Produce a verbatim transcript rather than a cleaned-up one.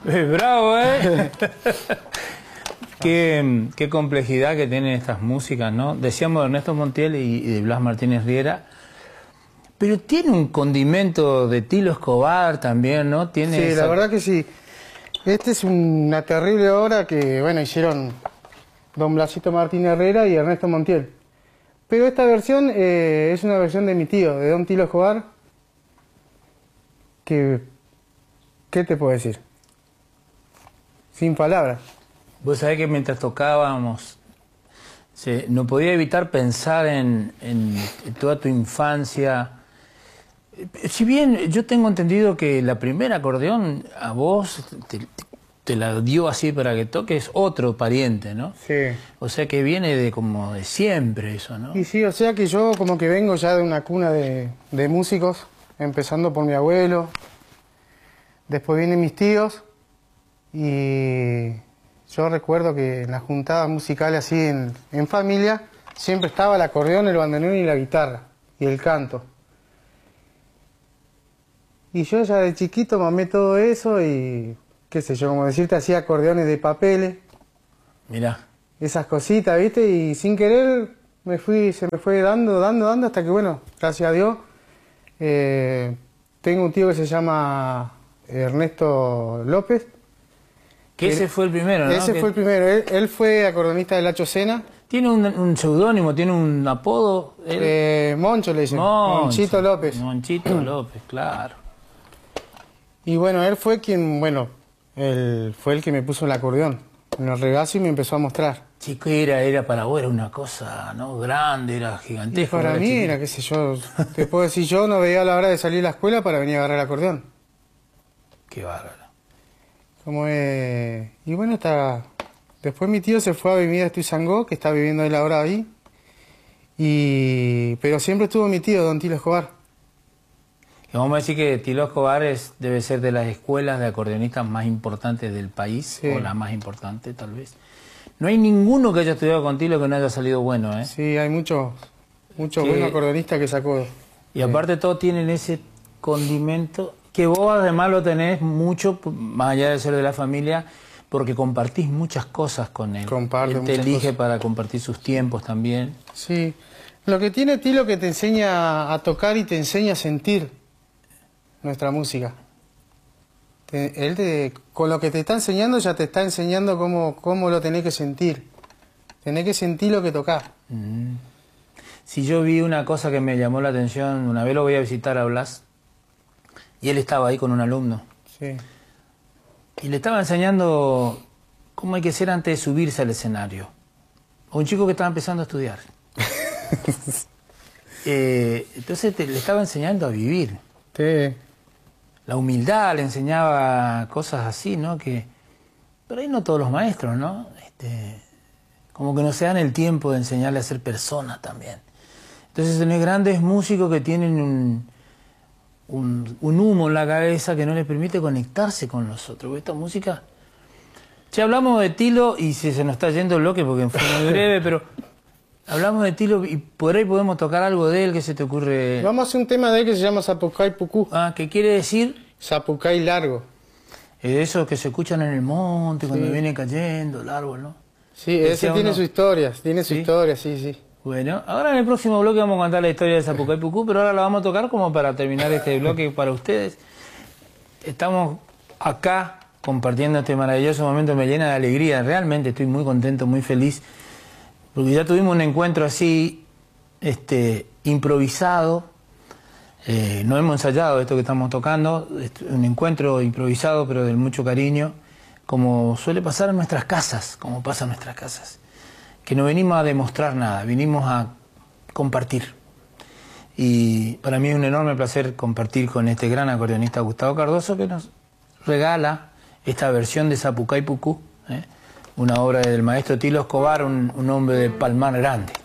Eh, bravo, ¿eh? qué, qué complejidad que tienen estas músicas, ¿no? Decíamos de Ernesto Montiel y, y de Blas Martínez Riera, pero tiene un condimento de Tilo Escobar también, ¿no? Tiene sí, esa... la verdad que sí. Esta es una terrible obra que, bueno, hicieron don Blasito Martínez Herrera y Ernesto Montiel. Pero esta versión eh, es una versión de mi tío, de don Tilo Escobar, que, ¿qué te puedo decir? Sin palabras. Vos sabés que mientras tocábamos, se, no podía evitar pensar en, en, en toda tu infancia. Si bien yo tengo entendido que la primera acordeón a vos te, te la dio así para que toques otro pariente, ¿no? Sí. O sea que viene de como de siempre eso, ¿no? Y sí, o sea que yo como que vengo ya de una cuna de, de músicos, empezando por mi abuelo, después vienen mis tíos, y yo recuerdo que en las juntadas musicales así en, en familia, siempre estaba el acordeón, el bandoneón y la guitarra, y el canto. Y yo ya de chiquito mamé todo eso y, qué sé yo, como decirte, hacía acordeones de papeles. Mirá. Esas cositas, ¿viste? Y sin querer me fui, se me fue dando, dando, dando, hasta que, bueno, gracias a Dios, eh, tengo un tío que se llama Ernesto López. Que ese fue el primero, ¿no? Ese que... fue el primero. Él, él fue acordeonista del Lacho Sena. ¿Tiene un, un seudónimo? ¿Tiene un apodo? Él... Eh, Moncho le dicen. Moncho. Monchito López. Monchito López, claro. Y bueno, él fue quien, bueno, él fue el que me puso el acordeón en el regazo y me empezó a mostrar. Chico, era, era para vos, era una cosa, ¿no? Grande, era gigantesco. Y para mí era, qué sé yo, te puedo decir, yo no veía la hora de salir de la escuela para venir a agarrar el acordeón. Qué bárbaro. Como eh, y bueno, está. Después mi tío se fue a vivir a Estuizangó, que está viviendo él ahora ahí. Y pero siempre estuvo mi tío, don Tilo Escobar. Y vamos a decir que Tilo Escobar es, debe ser de las escuelas de acordeonistas más importantes del país, sí. O la más importante tal vez. No hay ninguno que haya estudiado con Tilo que no haya salido bueno, ¿eh? Sí, hay muchos muchos que... buenos acordeonistas que sacó. Y aparte todos tienen ese condimento que vos además lo tenés mucho, más allá de ser de la familia, porque compartís muchas cosas con él. Comparte él te elige cosas. Para compartir sus tiempos también. Sí. Lo que tiene Tilo que te enseña a tocar y te enseña a sentir nuestra música. Te, él te, con lo que te está enseñando ya te está enseñando cómo, cómo lo tenés que sentir. Tenés que sentir lo que tocás. Mm. Si yo vi una cosa que me llamó la atención, una vez lo voy a visitar a Blas, y él estaba ahí con un alumno. Sí. Y le estaba enseñando cómo hay que ser antes de subirse al escenario. A un chico que estaba empezando a estudiar. eh, entonces te, le estaba enseñando a vivir. Sí. La humildad, le enseñaba cosas así, ¿no? Que, pero ahí no todos los maestros, ¿no? Este, como que no se dan el tiempo de enseñarle a ser personas también. Entonces tenés grandes músicos que tienen un... Un, un humo en la cabeza que no les permite conectarse con nosotros. Porque esta música... Ya hablamos de Tilo y si se nos está yendo el bloque porque fue muy breve, pero hablamos de Tilo y por ahí podemos tocar algo de él. ¿Qué se te ocurre? Vamos a hacer un tema de él que se llama Zapucay Pucú. Ah, ¿qué quiere decir? Zapucay largo. Es de esos que se escuchan en el monte cuando sí. viene cayendo el árbol, ¿no? Sí, ese tiene uno... su historia, tiene su ¿Sí? historia, sí, sí. Bueno, ahora en el próximo bloque vamos a contar la historia de Zapucay Pucú, pero ahora la vamos a tocar como para terminar este bloque para ustedes. Estamos acá compartiendo este maravilloso momento, me llena de alegría, realmente estoy muy contento, muy feliz, porque ya tuvimos un encuentro así, este, improvisado, eh, no hemos ensayado esto que estamos tocando, un encuentro improvisado pero de mucho cariño, como suele pasar en nuestras casas, como pasa en nuestras casas. Que no venimos a demostrar nada, vinimos a compartir. Y para mí es un enorme placer compartir con este gran acordeonista Gustavo Cardoso, que nos regala esta versión de Zapucay Pucú, ¿eh? Una obra del maestro Tilo Escobar, un, un hombre de Palmar Grande.